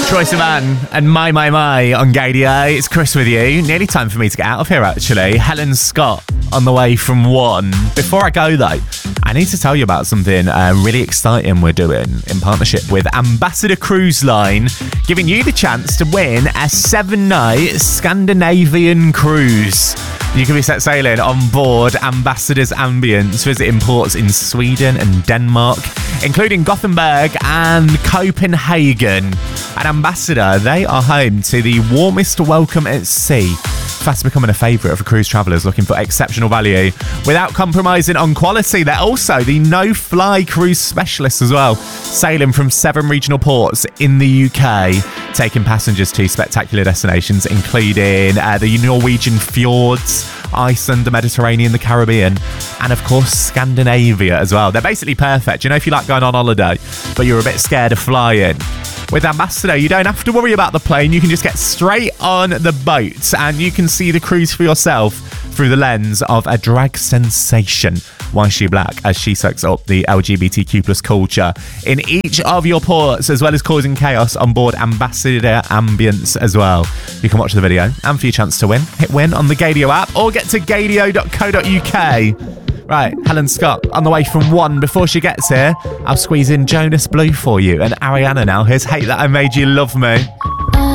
Troye Sivan and My on Gadio. It's Chris with you. Nearly time for me to get out of here, actually. Helen Scott on the way from 1. Before I go, though, I need to tell you about something really exciting we're doing in partnership with Ambassador Cruise Line, giving you the chance to win a 7-night Scandinavian cruise. You can be set sailing on board Ambassador's Ambience, visiting ports in Sweden and Denmark, including Gothenburg and Copenhagen. At Ambassador, they are home to the warmest welcome at sea, fast becoming a favourite for cruise travellers looking for exceptional value without compromising on quality. They're also the no-fly cruise specialists as well, sailing from 7 regional ports in the UK, taking passengers to spectacular destinations including the Norwegian fjords, Iceland, the Mediterranean, the Caribbean, and of course Scandinavia as well. They're basically perfect. You know, if you like going on holiday but you're a bit scared of flying, with Ambassador, you don't have to worry about the plane. You can just get straight on the boat and you can see the cruise for yourself through the lens of a drag sensation, Why She Black, as she soaks up the LGBTQ plus culture in each of your ports, as well as causing chaos on board Ambassador Ambience as well. You can watch the video, and for your chance to win, hit win on the Gadio app or get to gadio.co.uk. Right, Helen Scott on the way from 1. Before she gets here, I'll squeeze in Jonas Blue for you and Ariana now. Here's Hate That I Made You Love Me.